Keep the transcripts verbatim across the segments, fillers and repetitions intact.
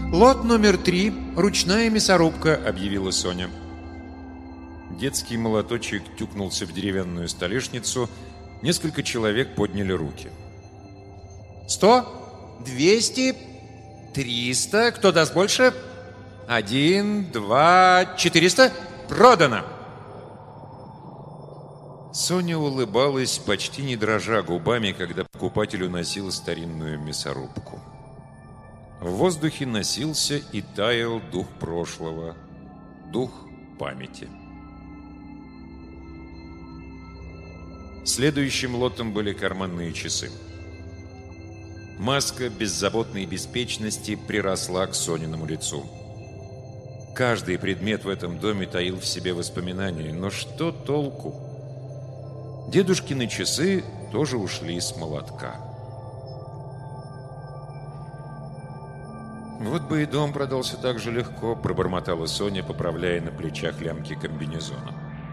«Лот номер три. Ручная мясорубка», — объявила Соня. Детский молоточек тюкнулся в деревянную столешницу. Несколько человек подняли руки. «Сто? Двести? Триста? Кто даст больше? Один, два, четыреста? Продано!» Соня улыбалась, почти не дрожа губами, когда покупатель уносил старинную мясорубку. В воздухе носился и таял дух прошлого, дух памяти. Следующим лотом были карманные часы. Маска беззаботной беспечности приросла к Сониному лицу. Каждый предмет в этом доме таил в себе воспоминания, но что толку? Дедушкины часы тоже ушли с молотка. «Вот бы и дом продался так же легко», — пробормотала Соня, поправляя на плечах лямки комбинезона.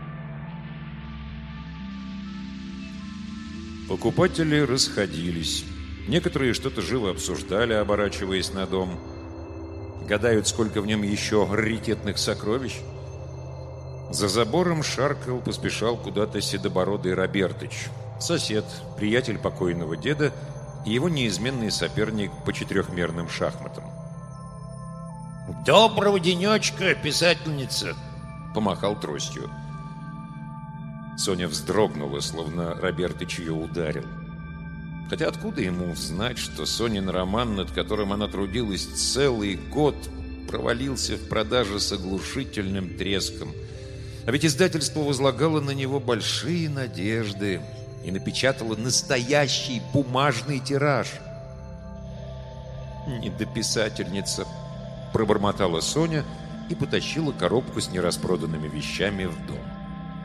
Покупатели расходились. Некоторые что-то живо обсуждали, оборачиваясь на дом. Гадают, сколько в нем еще раритетных сокровищ. За забором шаркал, поспешал куда-то седобородый Робертыч, сосед, приятель покойного деда и его неизменный соперник по четырехмерным шахматам. «Доброго денечка, писательница!» — помахал тростью. Соня вздрогнула, словно Робертыч ее ударил. Хотя откуда ему знать, что Сонин роман, над которым она трудилась целый год, провалился в продаже с оглушительным треском? А ведь издательство возлагало на него большие надежды и напечатало настоящий бумажный тираж. «Недописательница», — пробормотала Соня и потащила коробку с нераспроданными вещами в дом.